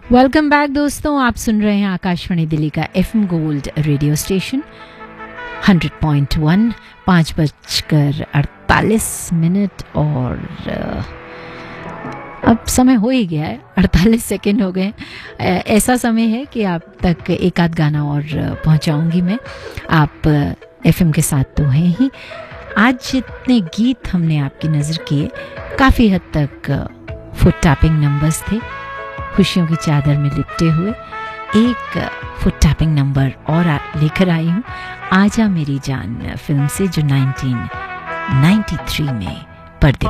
Welcome back दोस्तों, आप सुन रहे हैं आकाशवाणी दिल्ली का एफएम गोल्ड रेडियो स्टेशन 100.1। 5:48 और अब समय हो ही गया है, 48 सेकेंड हो गए। ऐसा समय है कि आप तक एक आध गाना और पहुंचाऊंगी मैं। आप एफएम के साथ तो हैं ही। आज जितने गीत हमने आपकी नज़र किए, काफ़ी हद तक फुट टैपिंग नंबर्स थे, खुशियों की चादर में लिपटे हुए। एक फुट टैपिंग नंबर और लेकर आई हूँ, आजा मेरी जान फिल्म से, जो 1993 में पर्दे